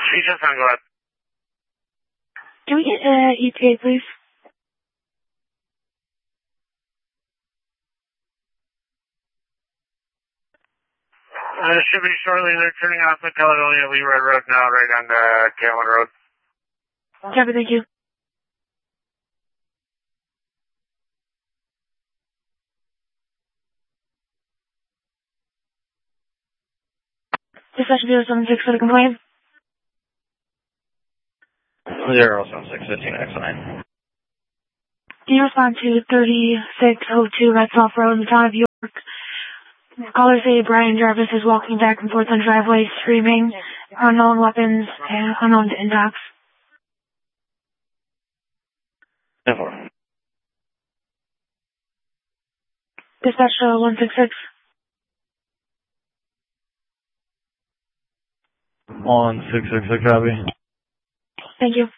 just on, go ahead. Can we get ETA, please? Should be shortly. They're turning off the Caledonia Lee Red Road now, right on Catlin Road. Copy, thank you. Dispatch 076 for the complaint. 076, 15X9. Can you respond to 3602 Red Soft Road in the town of York? Callers say Brian Jarvis is walking back and forth on driveway, screaming unknown weapons and unknown intox. 10-4. Dispatch 166. 1666, copy. Thank you.